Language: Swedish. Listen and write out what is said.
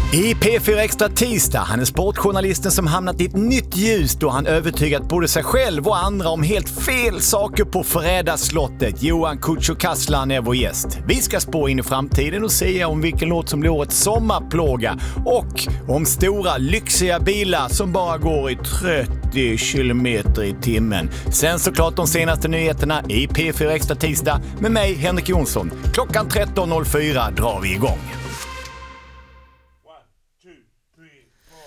I P4 Extra tisdag, han är sportjournalisten som hamnat i ett nytt ljus då han övertygat både sig själv och andra om helt fel saker på Fredagsslottet. Johan Kutjo Kaslan är vår gäst. Vi ska spå in i framtiden och säga om vilken låt som blir årets sommarplåga och om stora lyxiga bilar som bara går i 30 kilometer i timmen. Sen såklart de senaste nyheterna i P4 Extra tisdag med mig, Henrik Jonsson. Klockan 13.04 drar vi igång.